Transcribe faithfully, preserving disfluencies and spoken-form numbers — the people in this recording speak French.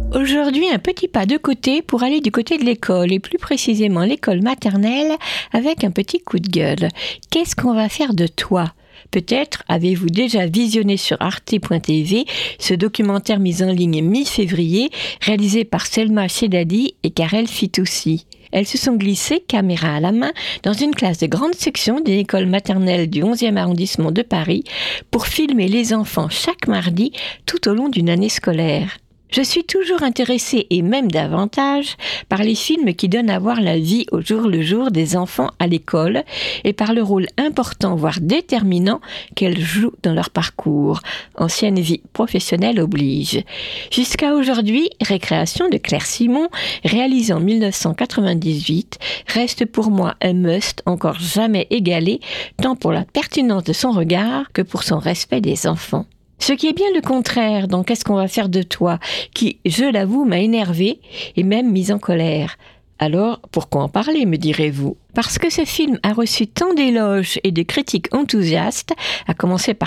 Aujourd'hui, un petit pas de côté pour aller du côté de l'école, et plus précisément l'école maternelle, avec un petit coup de gueule. Qu'est-ce qu'on va faire de toi ? Peut-être avez-vous déjà visionné sur arte point t v ce documentaire mis en ligne mi-février, réalisé par Selma Chedadi et Karel Fitoussi. Elles se sont glissées, caméra à la main, dans une classe de grande section d'une école maternelle du onzième arrondissement de Paris pour filmer les enfants chaque mardi tout au long d'une année scolaire. Je suis toujours intéressée, et même davantage, par les films qui donnent à voir la vie au jour le jour des enfants à l'école et par le rôle important, voire déterminant, qu'elles jouent dans leur parcours. Ancienne vie professionnelle oblige. Jusqu'à aujourd'hui, Récréation de Claire Simon, réalisée en dix-neuf cent quatre-vingt-dix-huit, reste pour moi un must encore jamais égalé, tant pour la pertinence de son regard que pour son respect des enfants. Ce qui est bien le contraire dans Qu'est-ce qu'on va faire de toi, qui, je l'avoue, m'a énervée et même mise en colère. Alors, pourquoi en parler, me direz-vous ? Parce que ce film a reçu tant d'éloges et de critiques enthousiastes, à commencer par